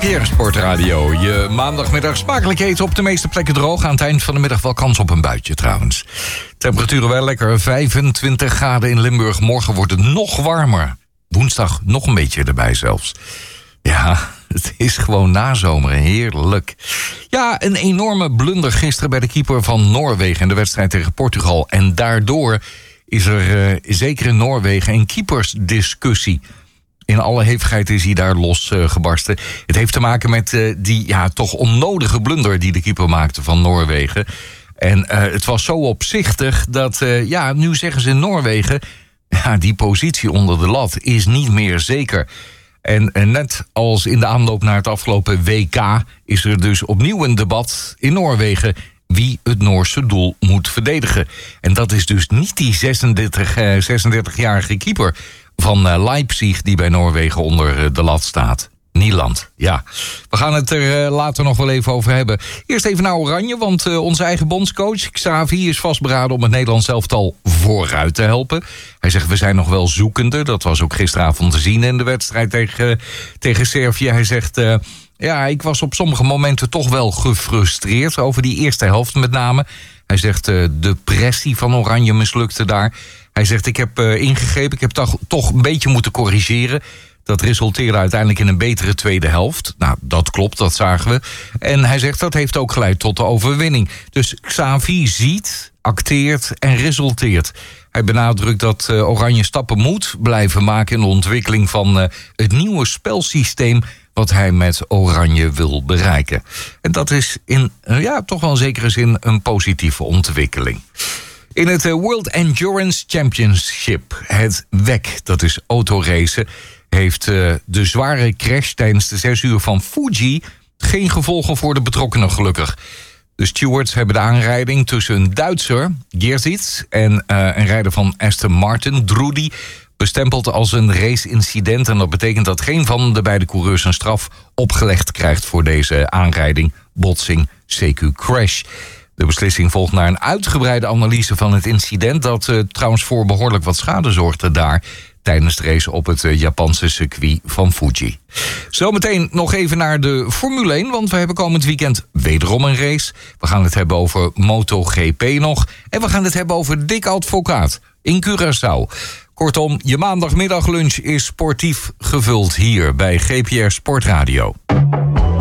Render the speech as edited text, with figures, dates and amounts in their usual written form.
GPR Sportradio. Je maandagmiddag smakelijk eten op de meeste plekken droog. Aan het eind van de middag wel kans op een buitje trouwens. Temperaturen wel lekker, 25 graden in Limburg. Morgen wordt het nog warmer. Woensdag nog een beetje erbij zelfs. Ja, het is gewoon nazomer, heerlijk. Ja, een enorme blunder gisteren bij de keeper van Noorwegen in de wedstrijd tegen Portugal. En daardoor is er zeker in Noorwegen een keepersdiscussie. In alle hevigheid is hij daar losgebarsten. Het heeft te maken met die toch onnodige blunder die de keeper maakte van Noorwegen. En het was zo opzichtig dat, nu zeggen ze in Noorwegen, die positie onder de lat is niet meer zeker. En net als in de aanloop naar het afgelopen WK is er dus opnieuw een debat in Noorwegen wie het Noorse doel moet verdedigen. En dat is dus niet die 36-jarige keeper van Leipzig die bij Noorwegen onder de lat staat. Nieland, ja. We gaan het er later nog wel even over hebben. Eerst even naar Oranje, want onze eigen bondscoach Xavi is vastberaden om het Nederlands elftal vooruit te helpen. Hij zegt, we zijn nog wel zoekende. Dat was ook gisteravond te zien in de wedstrijd tegen Servië. Hij zegt, ik was op sommige momenten toch wel gefrustreerd over die eerste helft met name. Hij zegt, de pressie van Oranje mislukte daar. Hij zegt, ik heb ingegrepen, ik heb toch een beetje moeten corrigeren. Dat resulteerde uiteindelijk in een betere tweede helft. Nou, dat klopt, dat zagen we. En hij zegt, dat heeft ook geleid tot de overwinning. Dus Xavi ziet, acteert en resulteert. Hij benadrukt dat Oranje stappen moet blijven maken in de ontwikkeling van het nieuwe spelsysteem wat hij met Oranje wil bereiken. En dat is in toch wel in zekere zin een positieve ontwikkeling. In het World Endurance Championship, het WEC, dat is autoracen, heeft de zware crash tijdens de 6 uur van Fuji geen gevolgen voor de betrokkenen gelukkig. De stewards hebben de aanrijding tussen een Duitser, Gersitz, en een rijder van Aston Martin, Drudy, bestempeld als een raceincident. En dat betekent dat geen van de beide coureurs een straf opgelegd krijgt voor deze aanrijding, botsing, CQ crash. De beslissing volgt na een uitgebreide analyse van het incident, dat trouwens voor behoorlijk wat schade zorgde daar tijdens de race op het Japanse circuit van Fuji. Zometeen nog even naar de Formule 1, want we hebben komend weekend wederom een race. We gaan het hebben over MotoGP nog. En we gaan het hebben over Dick Advocaat in Curaçao. Kortom, je maandagmiddaglunch is sportief gevuld hier bij GPR Sportradio.